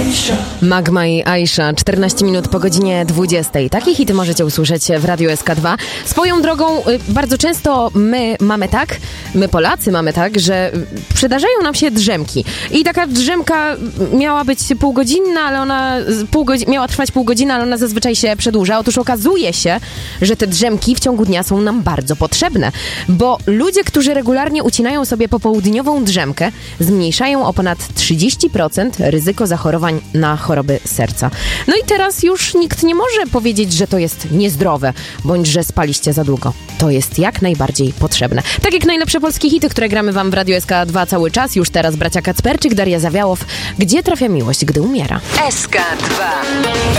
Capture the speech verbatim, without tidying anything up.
Magma i Aisha, czternaście minut po godzinie dwudziestej. Takie hity możecie usłyszeć w Radiu S K dwa. Swoją drogą, bardzo często my mamy tak, my Polacy mamy tak, że przydarzają nam się drzemki. I taka drzemka miała być półgodzinna, ale ona pół godzi- miała trwać pół godziny, ale ona zazwyczaj się przedłuża. Otóż okazuje się, że te drzemki w ciągu dnia są nam bardzo potrzebne, bo ludzie, którzy regularnie ucinają sobie popołudniową drzemkę, zmniejszają o ponad trzydzieści procent ryzyko zachorowań na choroby serca. No i teraz już nikt nie może powiedzieć, że to jest niezdrowe, bądź że spaliście za długo. To jest jak najbardziej potrzebne. Tak jak najlepsze polskie hity, które gramy wam w Radiu S K dwa cały czas. Już teraz bracia Kacperczyk, Daria Zawiałow. Gdzie trafia miłość, gdy umiera? S K dwa.